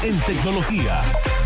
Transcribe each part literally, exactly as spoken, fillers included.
en tecnología.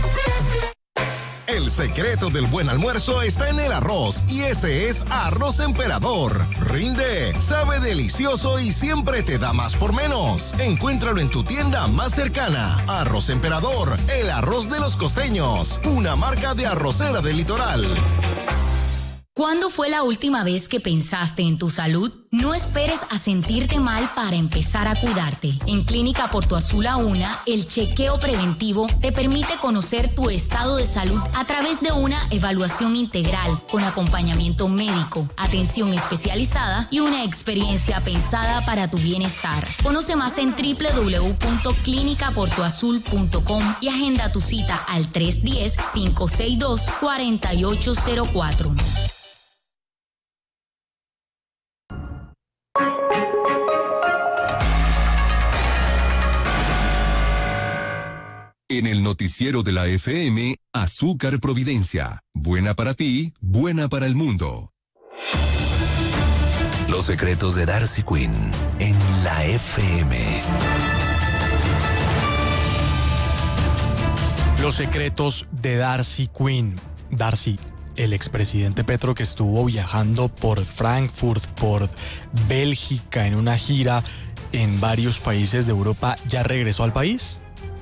El secreto del buen almuerzo está en el arroz, y ese es Arroz Emperador. Rinde, sabe delicioso y siempre te da más por menos. Encuéntralo en tu tienda más cercana. Arroz Emperador, el arroz de los costeños, una marca de arrocera del litoral. ¿Cuándo fue la última vez que pensaste en tu salud? No esperes a sentirte mal para empezar a cuidarte. En Clínica Porto Azul A U N A, el chequeo preventivo te permite conocer tu estado de salud a través de una evaluación integral con acompañamiento médico, atención especializada y una experiencia pensada para tu bienestar. Conoce más en doble u doble u doble u punto clínica porto azul punto com y agenda tu cita al tres uno cero, cinco seis dos, cuatro ocho cero cuatro. En el noticiero de la F M, Azúcar Providencia. Buena para ti, buena para el mundo. Los secretos de Darcy Quinn en la F M. Los secretos de Darcy Quinn. Darcy, el expresidente Petro, que estuvo viajando por Frankfurt, por Bélgica, en una gira en varios países de Europa, ¿ya regresó al país?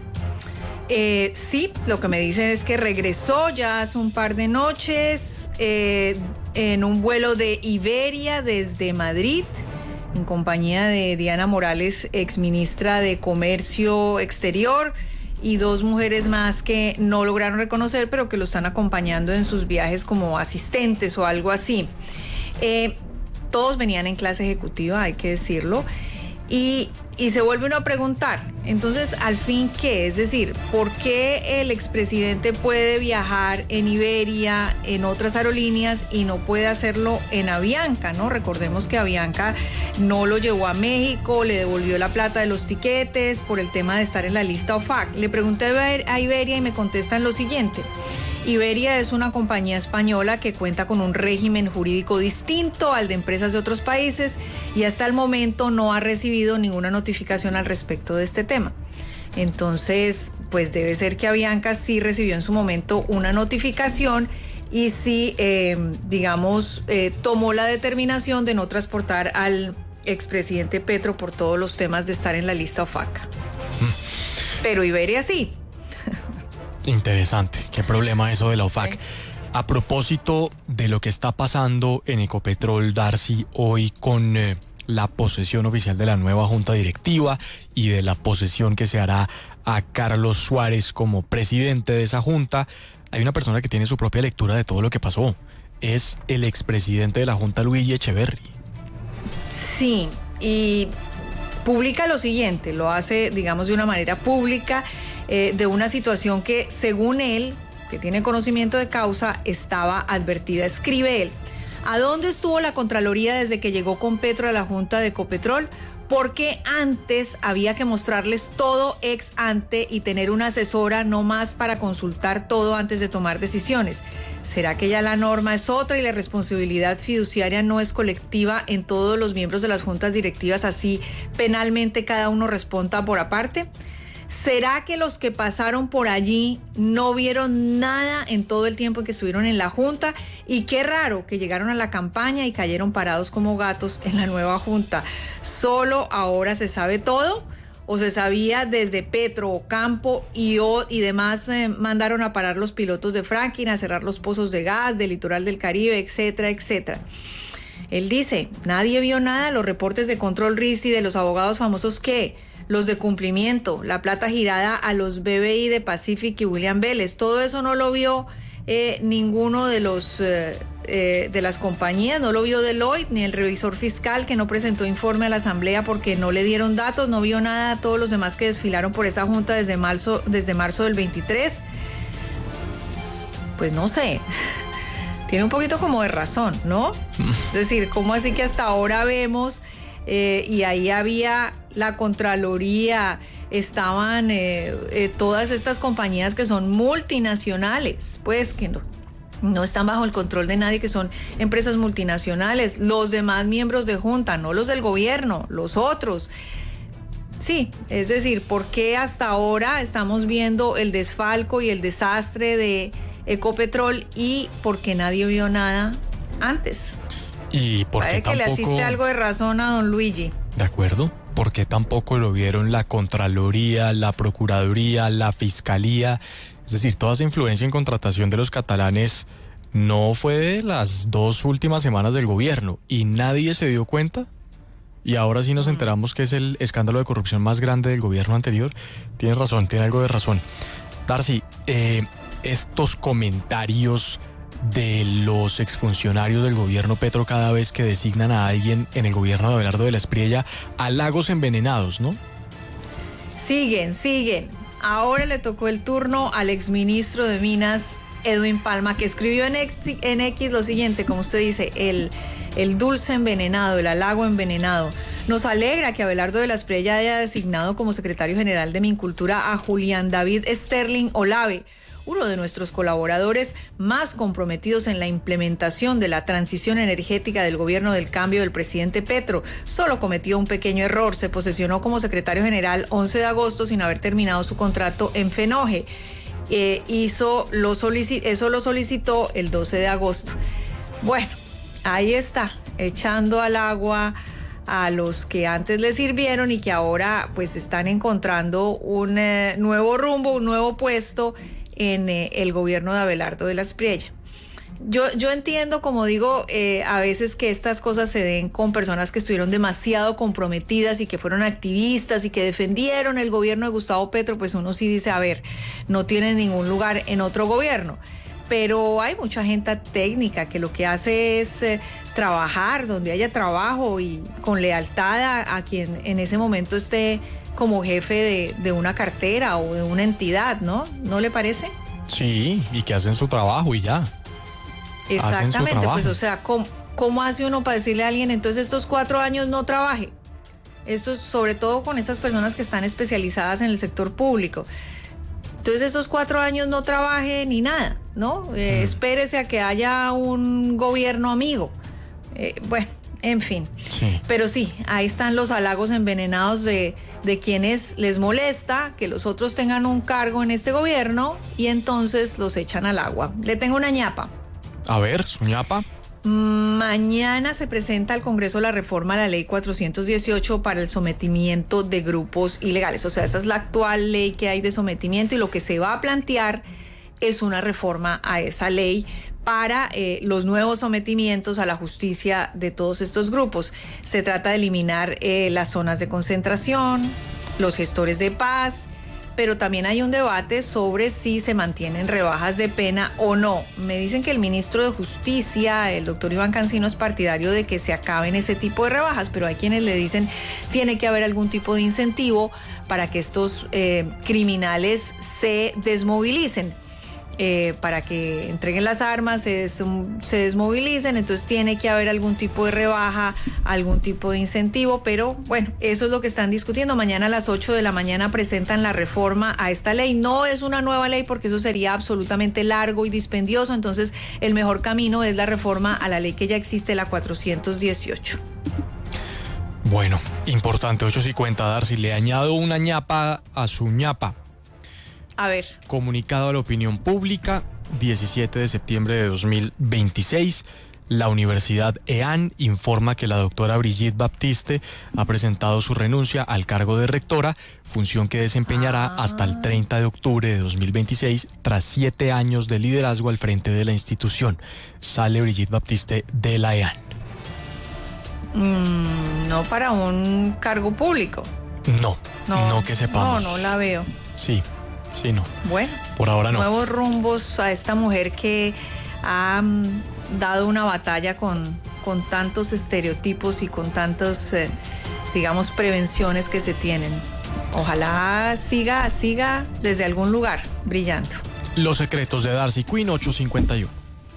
Eh, sí, lo que me dicen es que regresó ya hace un par de noches eh, en un vuelo de Iberia desde Madrid, en compañía de Diana Morales, exministra de Comercio Exterior, y dos mujeres más que no lograron reconocer, pero que lo están acompañando en sus viajes como asistentes o algo así. Eh, todos venían en clase ejecutiva, hay que decirlo. Y, y se vuelve uno a preguntar, entonces, ¿al fin qué? Es decir, ¿por qué el expresidente puede viajar en Iberia, en otras aerolíneas, y no puede hacerlo en Avianca, ¿no? Recordemos que Avianca no lo llevó a México, le devolvió la plata de los tiquetes por el tema de estar en la lista O F A C. Le pregunté a Iberia y me contestan lo siguiente. Iberia es una compañía española que cuenta con un régimen jurídico distinto al de empresas de otros países y hasta el momento no ha recibido ninguna notificación al respecto de este tema. Entonces, pues debe ser que Avianca sí recibió en su momento una notificación y sí, eh, digamos, eh, tomó la determinación de no transportar al expresidente Petro por todos los temas de estar en la lista O F A C. Pero Iberia sí. Interesante, qué problema eso de la O F A C. A propósito de lo que está pasando en Ecopetrol, Darcy, hoy con eh, la posesión oficial de la nueva junta directiva y de la posesión que se hará a Carlos Suárez como presidente de esa junta, hay una persona que tiene su propia lectura de todo lo que pasó. Es el expresidente de la junta, Luigi Echeverry. Sí, y publica lo siguiente, lo hace, digamos, de una manera pública, Eh, de una situación que, según él, que tiene conocimiento de causa, estaba advertida. Escribe él: ¿a dónde estuvo la Contraloría desde que llegó con Petro a la Junta de Ecopetrol? Porque antes había que mostrarles todo ex ante y tener una asesora no más para consultar todo antes de tomar decisiones. ¿Será que ya la norma es otra y la responsabilidad fiduciaria no es colectiva en todos los miembros de las juntas directivas, así penalmente cada uno responda por aparte? ¿Será que los que pasaron por allí no vieron nada en todo el tiempo en que estuvieron en la Junta? Y qué raro que llegaron a la campaña y cayeron parados como gatos en la nueva Junta. ¿Solo ahora se sabe todo? ¿O se sabía desde Petro, Ocampo y, o, y demás eh, mandaron a parar los pilotos de fracking, a cerrar los pozos de gas del litoral del Caribe, etcétera, etcétera? Él dice, nadie vio nada, los reportes de control R I S I de los abogados famosos, ¿qué? Los de cumplimiento, la plata girada a los B B I de Pacific y William Vélez, todo eso no lo vio eh, ninguno de los eh, eh, de las compañías, no lo vio Deloitte ni el revisor fiscal, que no presentó informe a la asamblea porque no le dieron datos, no vio nada todos los demás que desfilaron por esa junta desde marzo, desde marzo del veintitrés. Pues no sé, tiene un poquito como de razón, ¿no? Es decir, ¿cómo así que hasta ahora vemos eh, y ahí había la Contraloría, estaban eh, eh, todas estas compañías que son multinacionales, pues que no, no están bajo el control de nadie, que son empresas multinacionales, los demás miembros de junta, no los del gobierno, los otros? Sí, es decir, ¿por qué hasta ahora estamos viendo el desfalco y el desastre de Ecopetrol y por qué nadie vio nada antes? Y por qué Parece que tampoco... le asiste algo de razón a don Luigi. De acuerdo. ¿Por qué tampoco lo vieron la Contraloría, la Procuraduría, la Fiscalía? Es decir, toda esa influencia en contratación de los catalanes no fue de las dos últimas semanas del gobierno y nadie se dio cuenta. Y ahora sí nos enteramos que es el escándalo de corrupción más grande del gobierno anterior. Tienes razón, tiene algo de razón. Darcy, eh, estos comentarios de los exfuncionarios del gobierno Petro cada vez que designan a alguien en el gobierno de Abelardo de la Espriella, halagos envenenados, ¿no? Siguen, siguen. Ahora le tocó el turno al exministro de Minas, Edwin Palma, que escribió en X, en X lo siguiente, como usted dice, el, el dulce envenenado, el halago envenenado. Nos alegra que Abelardo de la Espriella haya designado como secretario general de Mincultura a Julián David Sterling Olave, uno de nuestros colaboradores más comprometidos en la implementación de la transición energética del gobierno del cambio del presidente Petro. Solo cometió un pequeño error, se posesionó como secretario general once de agosto sin haber terminado su contrato en Fenoje. Eh, hizo lo solici- eso lo solicitó el doce de agosto. Bueno, ahí está, echando al agua a los que antes le sirvieron y que ahora pues están encontrando un eh, nuevo rumbo, un nuevo puesto en eh, el gobierno de Abelardo de la Espriella. Yo, yo entiendo, como digo, eh, a veces que estas cosas se den con personas que estuvieron demasiado comprometidas y que fueron activistas y que defendieron el gobierno de Gustavo Petro, pues uno sí dice, a ver, no tienen ningún lugar en otro gobierno. Pero hay mucha gente técnica que lo que hace es eh, trabajar donde haya trabajo y con lealtad a, a quien en ese momento esté como jefe de, de una cartera o de una entidad, ¿no? ¿No le parece? Sí, y que hacen su trabajo y ya. Exactamente, pues o sea, ¿cómo, ¿cómo hace uno para decirle a alguien, entonces estos cuatro años no trabaje? Esto es sobre todo con estas personas que están especializadas en el sector público. Entonces estos cuatro años no trabaje ni nada, ¿no? Eh, mm. Espérese a que haya un gobierno amigo. Eh, bueno, en fin. Sí. Pero sí, ahí están los halagos envenenados de, de quienes les molesta que los otros tengan un cargo en este gobierno y entonces los echan al agua. Le tengo una ñapa. A ver, su ñapa. Mañana se presenta al Congreso la reforma a la ley cuatrocientos dieciocho para el sometimiento de grupos ilegales. O sea, esa es la actual ley que hay de sometimiento y lo que se va a plantear es una reforma a esa ley para eh, los nuevos sometimientos a la justicia de todos estos grupos. Se trata de eliminar eh, las zonas de concentración, los gestores de paz, pero también hay un debate sobre si se mantienen rebajas de pena o no. Me dicen que el ministro de Justicia, el doctor Iván Cancino, es partidario de que se acaben ese tipo de rebajas, pero hay quienes le dicen tiene que haber algún tipo de incentivo para que estos eh, criminales se desmovilicen. Eh, para que entreguen las armas, se, des, se desmovilicen, entonces tiene que haber algún tipo de rebaja, algún tipo de incentivo, pero bueno, eso es lo que están discutiendo. Mañana a las ocho de la mañana presentan la reforma a esta ley. No es una nueva ley porque eso sería absolutamente largo y dispendioso, entonces el mejor camino es la reforma a la ley que ya existe, la cuatrocientos dieciocho. Bueno, importante, ocho cincuenta, Darcy, le añado una ñapa a su ñapa. A ver. Comunicado a la opinión pública, diecisiete de septiembre de dos mil veintiséis, la Universidad E A N informa que la doctora Brigitte Baptiste ha presentado su renuncia al cargo de rectora, función que desempeñará ah. hasta el treinta de octubre de dos mil veintiséis, tras siete años de liderazgo al frente de la institución. Sale Brigitte Baptiste de la E A N. Mm, no para un cargo público. No, no, no que sepamos. No, no la veo. Sí. Sí, no. Bueno, por ahora no. Nuevos rumbos a esta mujer que ha um, dado una batalla con, con tantos estereotipos y con tantas, eh, digamos, prevenciones que se tienen. Ojalá siga, siga desde algún lugar brillando. Los secretos de Darcy Quinn, ocho cincuenta y uno.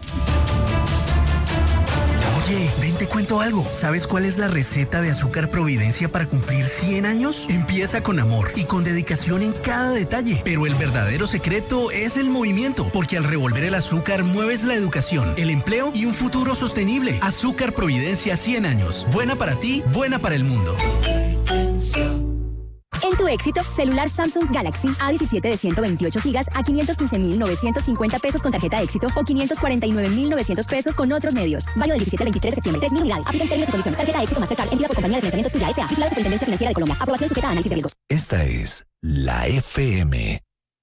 Oye, ven, te cuento algo. ¿Sabes cuál es la receta de Azúcar Providencia para cumplir cien años? Empieza con amor y con dedicación en cada detalle. Pero el verdadero secreto es el movimiento, porque al revolver el azúcar mueves la educación, el empleo y un futuro sostenible. Azúcar Providencia cien años. Buena para ti, buena para el mundo. En tu éxito, celular Samsung Galaxy A diecisiete de ciento veintiocho gigas a quinientos quince mil novecientos cincuenta pesos con tarjeta éxito o quinientos cuarenta y nueve mil novecientos pesos con otros medios. Válido del diecisiete al veintitrés de septiembre. tres mil unidades. Aplica en términos y condiciones. Tarjeta éxito Mastercard. Emitida por compañía de financiamiento suya S A. Vigilada Superintendencia Financiera de Colombia. Aprobación sujeta a análisis de riesgos. Esta es la F M.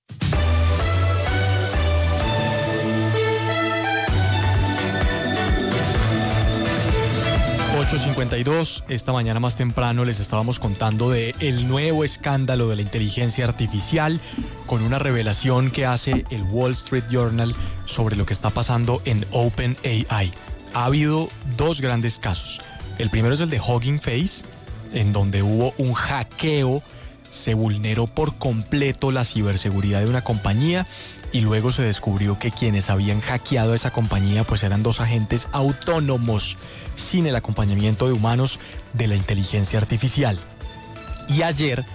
ocho cincuenta y dos, esta mañana más temprano les estábamos contando de el nuevo escándalo de la inteligencia artificial con una revelación que hace el Wall Street Journal sobre lo que está pasando en OpenAI. Ha habido dos grandes casos. El primero es el de Hugging Face, en donde hubo un hackeo, se vulneró por completo la ciberseguridad de una compañía y luego se descubrió que quienes habían hackeado a esa compañía pues eran dos agentes autónomos sin el acompañamiento de humanos de la inteligencia artificial. Y ayer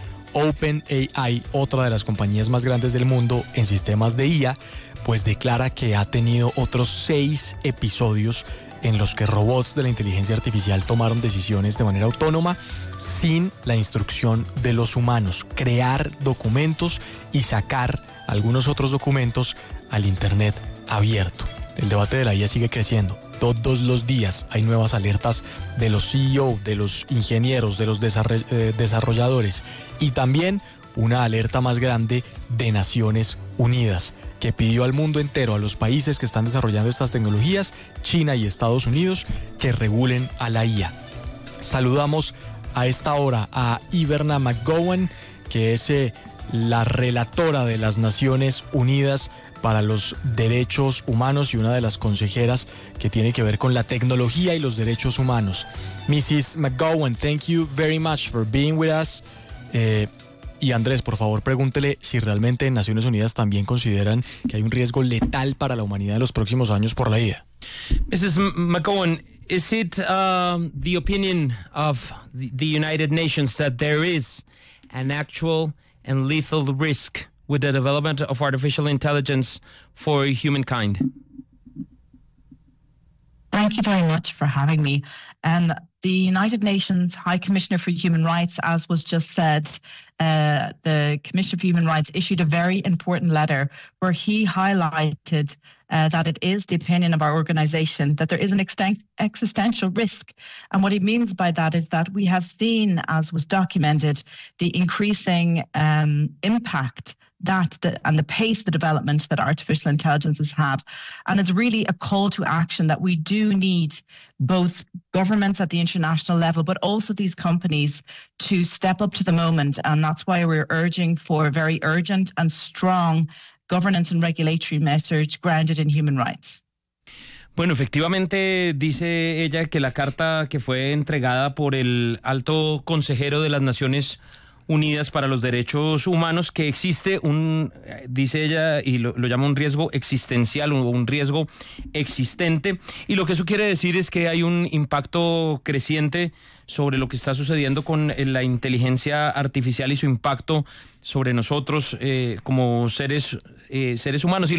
OpenAI, otra de las compañías más grandes del mundo en sistemas de I A, pues declara que ha tenido otros seis episodios en los que robots de la inteligencia artificial tomaron decisiones de manera autónoma sin la instrucción de los humanos, crear documentos y sacar algunos otros documentos al Internet abierto. El debate de la I A sigue creciendo. Todos los días hay nuevas alertas de los C E O, de los ingenieros, de los desarrolladores y también una alerta más grande de Naciones Unidas, que pidió al mundo entero, a los países que están desarrollando estas tecnologías, China y Estados Unidos, que regulen a la I A. Saludamos a esta hora a Iverna McGowan, que es eh, la relatora de las Naciones Unidas para los Derechos Humanos y una de las consejeras que tiene que ver con la tecnología y los derechos humanos. missus McGowan, thank you very much for being with us. Eh, Y Andrés, por favor, pregúntele si realmente en Naciones Unidas también consideran que hay un riesgo letal para la humanidad en los próximos años por la I A. missus McGowan, is it uh, the opinion of the, the United Nations that there is an actual and lethal risk with the development of artificial intelligence for humankind? Thank you very much for having me. Um, the United Nations High Commissioner for Human Rights, as was just said, uh, the Commissioner for Human Rights issued a very important letter where he highlighted uh, that it is the opinion of our organization that there is an exten- existential risk. And what he means by that is that we have seen, as was documented, the increasing um, impact that the, and the pace of the development that artificial intelligence has had. And it's really a call to action that we do need both governments at the international level, but also these companies to step up to the moment. And that's why we're urging for very urgent and strong governance and regulatory measures grounded in human rights. Bueno, efectivamente dice ella que la carta que fue entregada por el alto consejero de las Naciones Unidas para los Derechos Humanos, que existe un, dice ella, y lo, lo llama un riesgo existencial o un riesgo existente, y lo que eso quiere decir es que hay un impacto creciente sobre lo que está sucediendo con la inteligencia artificial y su impacto sobre nosotros eh, como seres, eh, seres humanos. Y